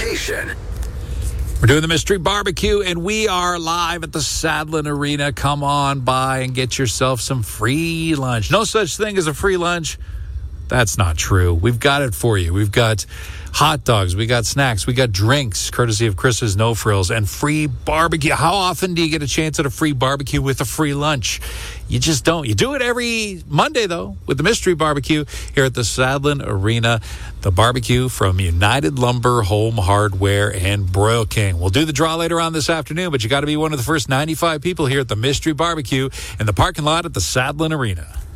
location. We're doing the Mystery Barbecue, and we are live at the Sadlin Arena. Come on by and get yourself some free lunch. No such thing as a free lunch. That's not true. We've got it for you. We've got hot dogs. We got snacks. We got drinks, courtesy of Chris's No Frills, and free barbecue. How often do you get a chance at a free barbecue with a free lunch? You just don't. You do it every Monday, though, with the Mystery Barbecue here at the Sadlin Arena. The barbecue from United Lumber, Home Hardware, and Broil King. We'll do the draw later on this afternoon, but you got to be one of the first 95 people here at the Mystery Barbecue in the parking lot at the Sadlin Arena.